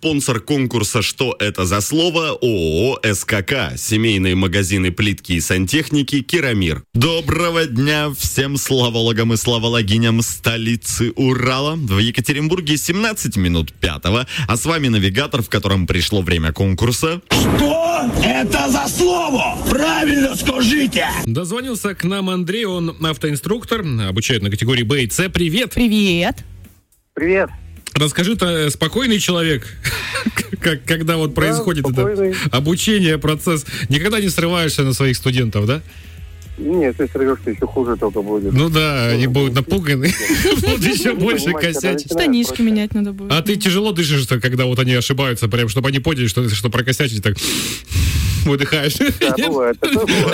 спонсор конкурса «Что это за слово?» ООО «СКК». Семейные магазины плитки и сантехники «Керамир». Доброго дня всем славологам и славологиням столицы Урала. В Екатеринбурге 17 минут 5-го, а с вами навигатор, в котором пришло время конкурса. Что это за слово? Правильно скажите! Дозвонился к нам Андрей, он автоинструктор, обучает на категории Б и С. Привет! Привет. Привет. Расскажи, ты спокойный человек, когда вот происходит это обучение, процесс? Никогда не срываешься на своих студентов, да? Нет, если срывешься, еще хуже только будет. Ну да, они будут напуганы, будут еще больше косячить. Штанишки менять надо будет. А ты тяжело дышишь-то, когда вот они ошибаются, прям, чтобы они поняли, что прокосячить, так выдыхаешь. Да, бывает.